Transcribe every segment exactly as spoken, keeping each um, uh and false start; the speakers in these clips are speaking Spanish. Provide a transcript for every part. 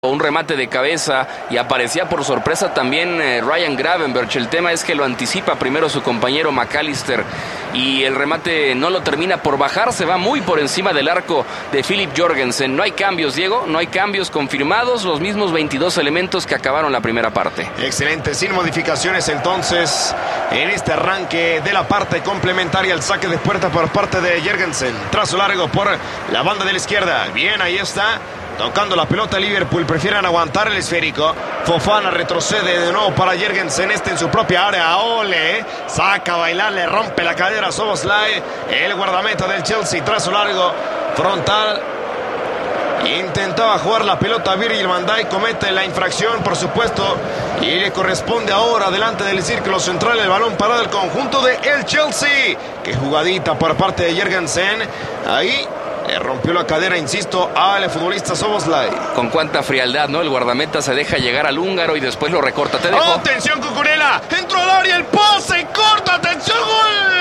un remate de cabeza y aparecía por sorpresa también eh, Ryan Gravenberch. El tema es que lo anticipa primero su compañero McAllister y el remate no lo termina por bajar, se va muy por encima del arco de Philip Jorgensen. No hay cambios, Diego, no hay cambios confirmados, los mismos veintidós elementos que acabaron la primera parte. Excelente, sin modificaciones entonces en este arranque de la parte complementaria. El saque de puerta por parte de Jorgensen, trazo largo por la banda de la izquierda. Bien, ahí está. Tocando la pelota Liverpool, prefieren aguantar el esférico. Fofana retrocede de nuevo para Jorgensen, este en su propia área. Ole, saca a bailar, le rompe la cadera a Szoboszlai, el guardameta del Chelsea. Trazo largo, frontal. Intentaba jugar la pelota Virgil van Dijk, comete la infracción, por supuesto, y le corresponde ahora delante del círculo central el balón parado del conjunto de el Chelsea. Qué jugadita por parte de Jorgensen. Ahí le rompió la cadera, insisto, al futbolista Szoboszlai. Con cuánta frialdad, ¿no? El guardameta se deja llegar al húngaro y después lo recorta. Te dejo. ¡Atención, Cucurella! Entró al área, el pase, corta, atención, gol.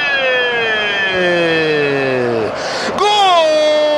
¡Gol!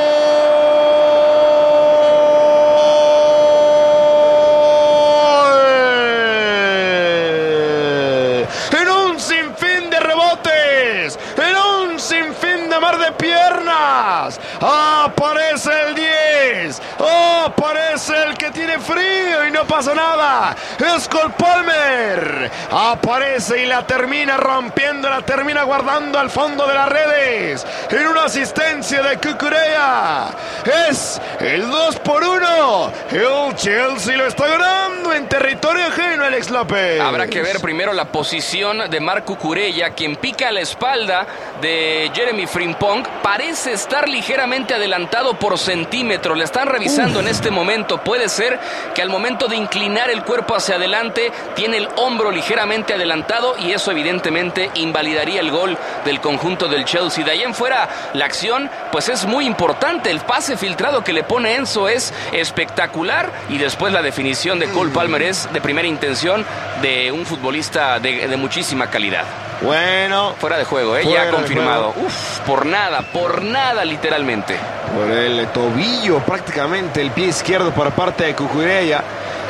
En un sinfín de rebotes, en un sinfín de mar de piernas, aparece el diez, aparece el que tiene frío y no pasa nada, es Cole Palmer, aparece y la termina rompiendo, la termina guardando al fondo de las redes, en una asistencia de Cucurella. Es el dos por uno, el Chelsea lo está ganando en territorio ajeno, Alex López. Habrá que ver primero la posición de Marc Cucurella, quien pica a la espalda de Jeremy Frimpong. Parece estar ligeramente adelantado por centímetros, le están revisando Uf. en este momento. Puede ser que al momento de inclinar el cuerpo hacia adelante tiene el hombro ligeramente adelantado y eso evidentemente invalidaría el gol del conjunto del Chelsea. De ahí en fuera la acción pues es muy importante, el pase filtrado que le pone Enzo es espectacular y después la definición de Cole Palmer es de primera intención de un futbolista de, de muchísima calidad. Bueno, fuera de juego, ¿eh? Ya confirmado. Uf, por nada, por nada literalmente. Por el tobillo prácticamente, el pie izquierdo por parte de Cucurella.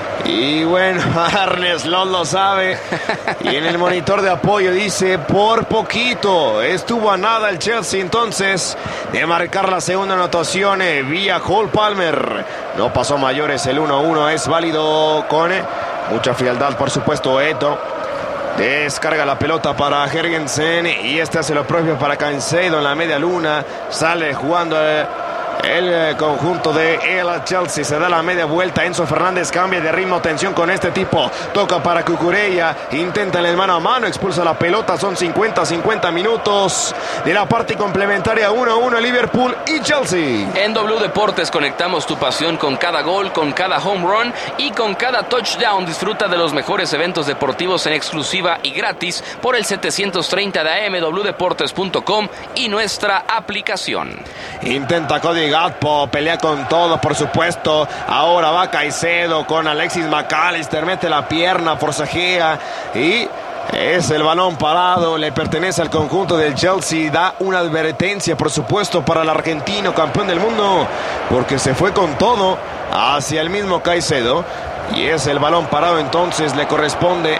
Y bueno, Arne Slot lo sabe. Y en el monitor de apoyo dice, por poquito, estuvo a nada el Chelsea entonces de marcar la segunda anotación eh, vía Cole Palmer. No pasó mayores, el uno a uno es válido con eh, mucha frialdad, por supuesto, Eto. Descarga la pelota para Jorgensen y este hace lo propio para Caicedo en la media luna. Sale jugando eh, el conjunto de el Chelsea, se da la media vuelta. Enzo Fernández cambia de ritmo, atención con este tipo, toca para Cucurella, intenta el mano a mano, expulsa la pelota. Son cincuenta cincuenta minutos de la parte complementaria, uno a uno Liverpool y Chelsea. En W Deportes conectamos tu pasión con cada gol, con cada home run y con cada touchdown. Disfruta de los mejores eventos deportivos en exclusiva y gratis por el setecientos treinta de A M, w deportes punto com y nuestra aplicación. Intenta Cody Gakpo, pelea con todo, por supuesto. Ahora va Caicedo con Alexis McAllister, mete la pierna, forcejea y es el balón parado, le pertenece al conjunto del Chelsea. Da una advertencia, por supuesto, para el argentino campeón del mundo, porque se fue con todo hacia el mismo Caicedo. Y es el balón parado, entonces le corresponde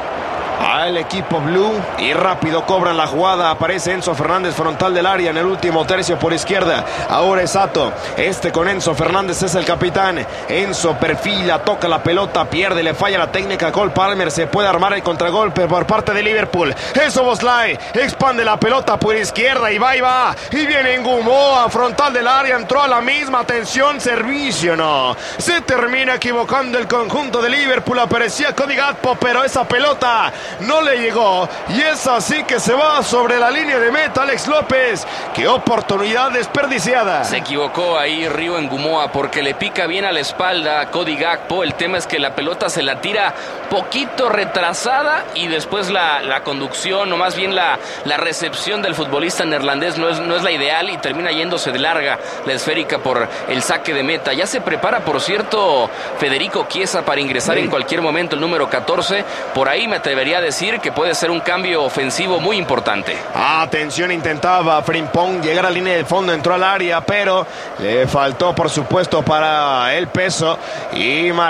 al equipo blue y rápido cobran la jugada. Aparece Enzo Fernández frontal del área en el último tercio por izquierda. Ahora es Sato, este con Enzo Fernández es el capitán. Enzo perfila, toca la pelota, pierde, le falla la técnica a Cole Palmer. Se puede armar el contragolpe por parte de Liverpool. Es Szoboszlai, expande la pelota por izquierda y va y va y viene Ngumoa frontal del área, entró a la misma, atención, servicio, no, se termina equivocando el conjunto de Liverpool. Aparecía Cody Gakpo, pero esa pelota no le llegó y es así que se va sobre la línea de meta. Alex López, qué oportunidad desperdiciada. Se equivocó ahí Río Ngumoa porque le pica bien a la espalda a Cody Gakpo. El tema es que la pelota se la tira poquito retrasada y después la, la conducción o más bien la, la recepción del futbolista neerlandés no es, no es la ideal y termina yéndose de larga la esférica por el saque de meta. Ya se prepara, por cierto, Federico Chiesa para ingresar sí. en cualquier momento, el número catorce. Por ahí me atrevería atrevería a decir que puede ser un cambio ofensivo muy importante. Atención, intentaba Frimpong llegar a la línea de fondo, entró al área, pero le faltó por supuesto para el peso y